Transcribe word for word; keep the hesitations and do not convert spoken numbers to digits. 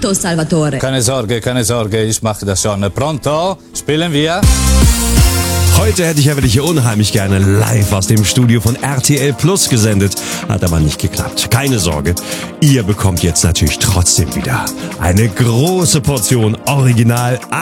tutto, Salvatore. Keine Sorge, keine Sorge, ich mache das schon. Pronto? Spielen wir? Heute hätte ich ja wirklich hier unheimlich gerne live aus dem Studio von R T L Plus gesendet. Hat aber nicht geklappt. Keine Sorge, ihr bekommt jetzt natürlich trotzdem wieder eine große Portion Original